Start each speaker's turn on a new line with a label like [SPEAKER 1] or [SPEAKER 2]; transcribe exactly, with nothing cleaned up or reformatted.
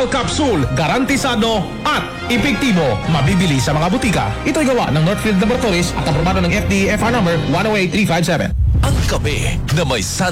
[SPEAKER 1] Herbal Capsule, garantisado at epektibo. Mabibili sa mga butika. Ito'y gawa ng Northfield Laboratories at aprobado ng F D A F R number one oh eight three five seven.
[SPEAKER 2] Ang kape na may san